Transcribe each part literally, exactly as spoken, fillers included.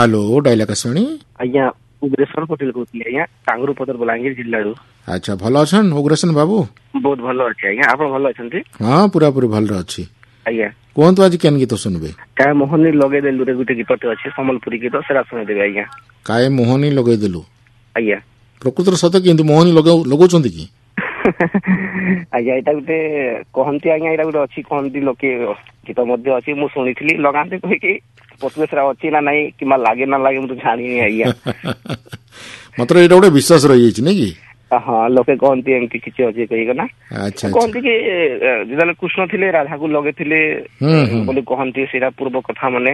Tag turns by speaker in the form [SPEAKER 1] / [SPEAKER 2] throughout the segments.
[SPEAKER 1] Hello dial Akashvani
[SPEAKER 2] आज्ञा उग्रेश्वर पटेल कहते आज्ञा टांगरूपदर बलांगीर जिल्ला।
[SPEAKER 1] अच्छा भल अच्छन उग्रेशन बाबू?
[SPEAKER 2] बहुत भल अच्छे आज्ञा, आप भल अच्छा?
[SPEAKER 1] हाँ पूरा पूरी भल अच्छी
[SPEAKER 2] आज्ञा।
[SPEAKER 1] कहतु आज केन गीत सुनबे?
[SPEAKER 2] काय मोहनी लगे देलु रे गुटे गीतटे अच्छे सम्बलपुरी गीत सेरा सुने देबे आज्ञा।
[SPEAKER 1] काय मोहनी लगे देलु?
[SPEAKER 2] आज्ञा
[SPEAKER 1] प्रकृतर सत किंतु मोहनी लगौछंती कि?
[SPEAKER 2] आज्ञा एटा गुटे कहंती आज्ञा, एटा गुटे अछि कहंती लोके गीत मध्ये अछि, मु सुनिथिली लगाते कहि कि पटुएसरा अछि ना नाही किमा लागे ना लागे मु जानि आज्ञा।
[SPEAKER 1] मात्र एटा गुटे विश्वास रहि छि नै कि?
[SPEAKER 2] हाँ लोके कहती एमती किसी अच्छे कही ना।
[SPEAKER 1] अच्छा
[SPEAKER 2] कहती कि जेतले कृष्ण थिले राधा को लगे थिले बोली कहती सेरा पूर्व कथा माने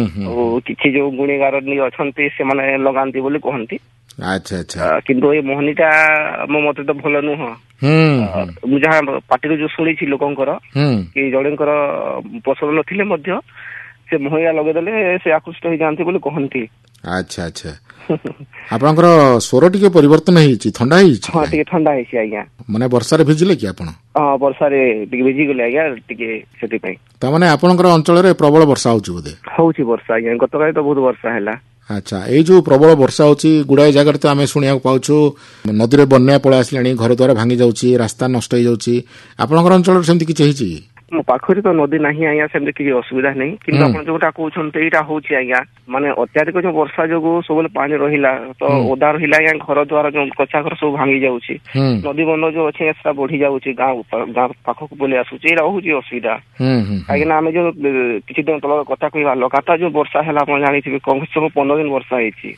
[SPEAKER 2] किछि जो गुणीगार नि अछंती से माने लगांती बोली कहती।
[SPEAKER 1] अच्छा अच्छा
[SPEAKER 2] किंतु ए मोहनीटा मो मते तो भलो नुह। मु जहा पार्टी जो सुनी छि लोकंकर कि जणेकर पसंद नथिले मध्य से मोहया लगे देले से आकृष्ट हो जानती बोली कहती।
[SPEAKER 1] अच्छा अच्छा आपनकर स्वर टिके परिवर्तन हेछि, ठंडा हेछि?
[SPEAKER 2] हां टिके ठंडा हेछि आज्ञा।
[SPEAKER 1] माने वर्षा रे भिजिले कि आपण?
[SPEAKER 2] हां वर्षा रे टिके भिजि गेले आज्ञा, टिके सेति पई।
[SPEAKER 1] त माने आपनकर अंचल रे प्रबल वर्षा होछि बोधे?
[SPEAKER 2] होछि वर्षा आज्ञा, गतकाल तो बहुत वर्षा हैला।
[SPEAKER 1] अच्छा ए जो प्रबल वर्षा होछि गुडाय जगह तो आमे सुनिया पाउछु नदी रे बन्या पळे आसलाणी, घर द्वार भांगी जाउछि, रास्ता नष्ट हो जाउछि, आपनकर अंचल रे सेमति किछ हेछि? मो
[SPEAKER 2] पाखरी तो नदी नाही आज्ञा, सेमति किछ असुविधा नै, किंतु आपण जोटा कहउछन एटा होछि आज्ञा, माने अत्याधिक जो वर्षा जोगु सबले पानी रहिला तो ओदा रहिला आज्ञा, घर द्वार जो कच्चा घर सब भांगी जाउछि, नदी बंध जो अछि एसा बढ़ी जाउछि, गांव गांव पाखक बोले आसुछि, एटा होछि असुविधा। आज्ञा आमे जो किछि दिन तल कथा कहिबा लगातार जो वर्षा हैला आपण जानिथिबे, कम से कम पंद्रह दिन वर्षा हेछि,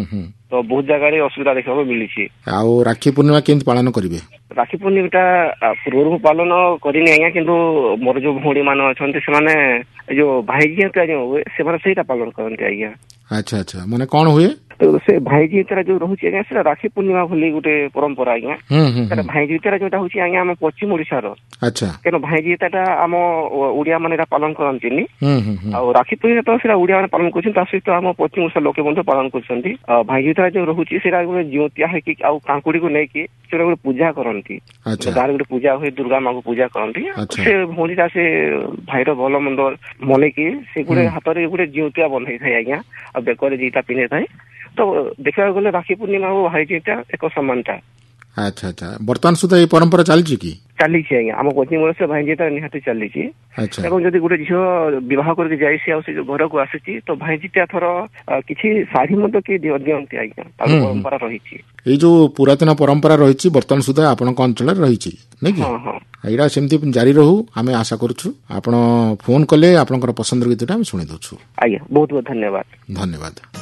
[SPEAKER 2] तो बहुत जगह रे असुविधा देखा मिली छी।
[SPEAKER 1] आउ राखी पूर्णिमा केंत पालन करिवे?
[SPEAKER 2] राखी पूर्णिमाटा पूर्व पालन करिनि आज्ञा, किंतु मोर जो भौणी मान अछंती से माने जो भाईजी जो हुए से माने सेटा पालन करनते आज्ञा।
[SPEAKER 1] अच्छा अच्छा माने कोन हुए?
[SPEAKER 2] तो से भाईजी तेरा जो रहउछि आज्ञा से राखी पूर्णिमा भली गुटे परंपरा आज्ञा। तेरा भाईजी तेरा जोटा होछि आज्ञा हम पश्चिम ओडिसा रो। अच्छा केनो भाईजी तेटा हम ओडिया माने रा पालन करनतिनी। आ राखी पूर्णिमा तो सेरा ओडिया माने पालन करछन, ता सहित हम पश्चिम ओडिसा लोके बंधु पालन करछंती। भाईजी तेरा जो रहउछि सेरा गुटे ज्योतिया है कि आ कांकुड़ी को नै कि सेरा गुटे पूजा करनती। अच्छा गार गुटे पूजा होय, दुर्गा मां को पूजा करनती। से भौणीटा से भाईरो भलो मंद मने कि से गुटे हाथ रे गुटे ज्योतिया बन्है थाय आज्ञा, आ बेकर जीता पिने थाय। तो देखा गले राखी पूर्णिमा और भाईजीटा एक समानता। अच्छा अच्छा वर्तमान सुधा ये परंपरा चली कि? चली आज्ञा आम कोचिंग से भाईजीटा निहाती चली। अच्छा एवं जदि गोटे झील विवाह करके जाइसी आ से जो घर को आसी तो भाईजीटा थर किछि साड़ी मत कि दियंती आज्ञा, तार परंपरा रहिछि। ए जो पुरातन परंपरा रहिछि वर्तमान सुधा आपन अंचल रहिछि नै कि? हां हां एरा सेमति जारी रहू आमे आशा करछु। आपण फोन कले आपनकर पसंद गीतटा हम सुनि दछु आज्ञा। बहुत बहुत धन्यवाद। धन्यवाद।